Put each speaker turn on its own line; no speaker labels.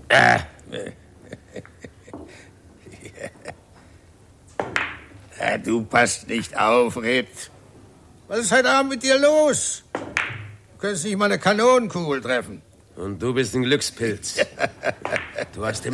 Du passt nicht auf, Ritt. Was ist heute Abend mit dir los? Du könntest nicht mal eine Kanonenkugel treffen.
Und du bist ein Glückspilz. Du hast im